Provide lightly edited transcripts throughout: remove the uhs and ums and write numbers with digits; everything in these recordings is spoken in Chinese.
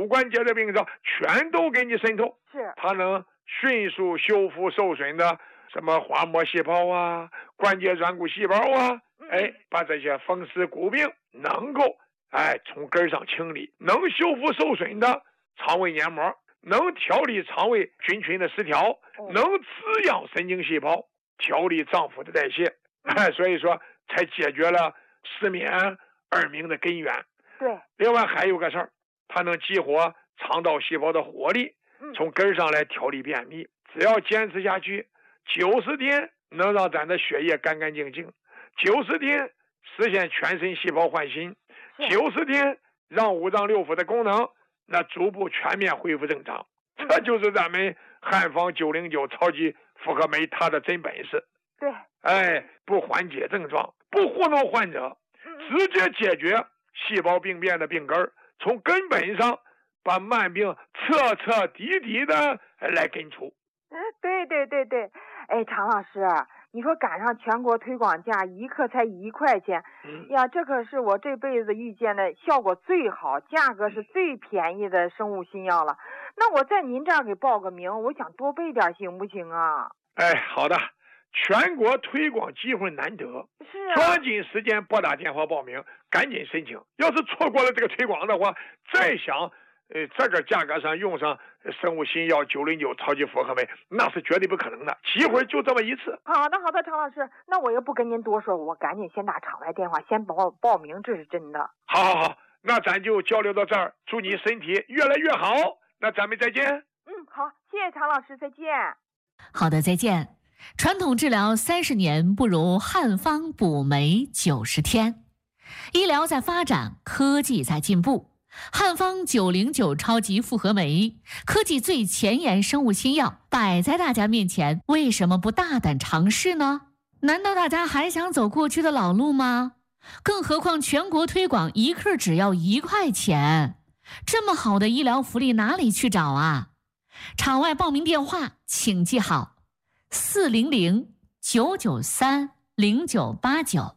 骨关节的病症全都给你渗透。 是， 它能迅速修复受损的什么滑膜细胞啊、关节软骨细胞啊，把这些风湿骨病能够从根上清理，能修复受损的肠胃黏膜，能调理肠胃菌群的失调，能滋养神经细胞，调理脏腑的代谢。所以说才解决了失眠、耳鸣的根源。 对， 另外还有个事儿，它能激活肠道细胞的活力，从根上来调理便秘。只要坚持下去，90天能让咱的血液干干净净，90天实现全身细胞换新，90天让五脏六腑的功能那逐步全面恢复正常。这就是咱们汉方909超级复合酶它的真本事。 对， 不缓解症状，不糊弄患者，直接解决细胞病变的病根，从根本上把慢病彻彻底底的来根除。 对对对对，常老师，你说赶上全国推广价，1克才1块钱，呀，这可是我这辈子遇见的效果最好、价格是最便宜的生物新药了。那我在您这儿给报个名，我想多备点行不行啊？ 好的，全国推广机会难得，抓紧时间拨打电话报名，赶紧申请。要是错过了这个推广的话，再想这个价格上用上生物新药909超级复合酶，那是绝对不可能的，机会就这么一次。 好的，常老师，那我也不跟您多说，我赶紧先打场外电话，先帮我报名，这是真的。 好，那咱就交流到这儿，祝你身体越来越好。那咱们再见。 好，谢谢常老师，再见。 好的，再见。传统治疗30年，不如汉方补酶90天。医疗在发展，科技在进步。汉方909超级复合酶，科技最前沿生物新药摆在大家面前，为什么不大胆尝试呢？难道大家还想走过去的老路吗？更何况全国推广1克只要1块钱，这么好的医疗福利哪里去找啊？场外报名电话请记好：400-993-0989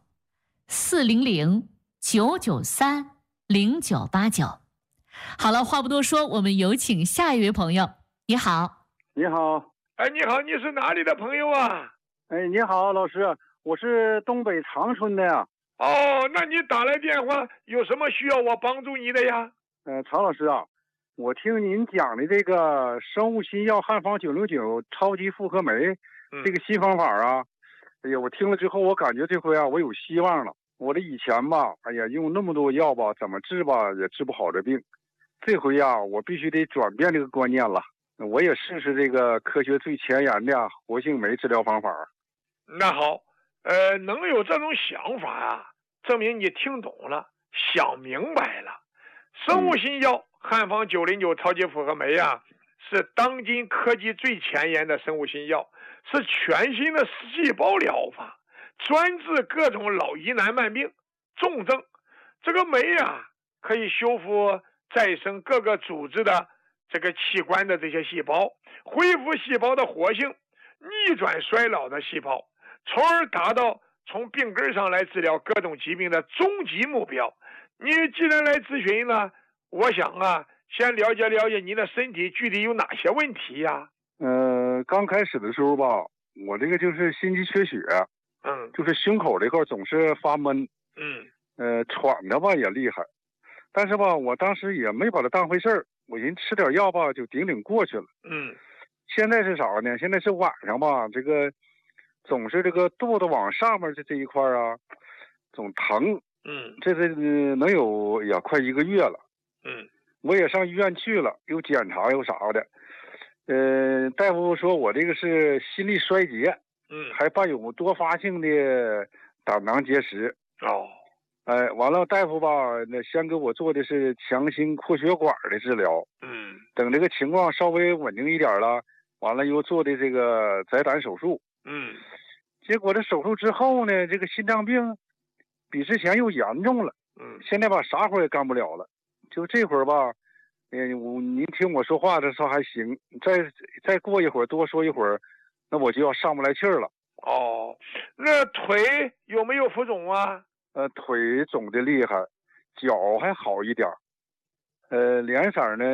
400-993-0989。好了，话不多说，我们有请下一位朋友。你好。 你好。 你好，你是哪里的朋友啊？ 你好，老师，我是东北长春的呀。 那你打来电话有什么需要我帮助你的呀？ 常老师啊，我听您讲的这个生物新药汉方909超级复合酶这个新方法啊，我听了之后，我感觉这回啊，我有希望了。我这以前吧，用那么多药吧，怎么治吧也治不好这病。这回啊，我必须得转变这个观念了。我也试试这个科学最前沿的活性酶治疗方法。 那好，能有这种想法啊，证明你听懂了，想明白了。生物新药汉方909超级复合酶啊，是当今科技最前沿的生物新药，是全新的细胞疗法，专治各种老疑难慢病、重症。这个酶啊，可以修复再生各个组织的这个器官的这些细胞，恢复细胞的活性，逆转衰老的细胞，从而达到从病根上来治疗各种疾病的终极目标。你既然来咨询了，我想啊，先了解了解您的身体具体有哪些问题呀？ 刚开始的时候吧，我这个就是心肌缺血，就是胸口这块总是发闷，喘的吧也厉害，但是吧，我当时也没把它当回事儿，我寻思吃点药吧就顶过去了。现在是啥呢？现在是晚上吧，这个总是这个肚子往上面这一块啊，总疼。这能有也快1个月了。我也上医院去了，又检查又啥的。大夫说我这个是心力衰竭，还伴有多发性的胆囊结石。完了，大夫吧，那先给我做的是强心扩血管的治疗。等这个情况稍微稳定一点了，完了又做的这个摘胆手术。结果这手术之后呢，这个心脏病比之前又严重了。现在吧，啥活也干不了了。就这会儿吧，您听我说话的时候还行，再过一会儿，多说一会儿，那我就要上不来气儿了。 那腿有没有浮肿啊？ 腿肿的厉害，脚还好一点。脸色呢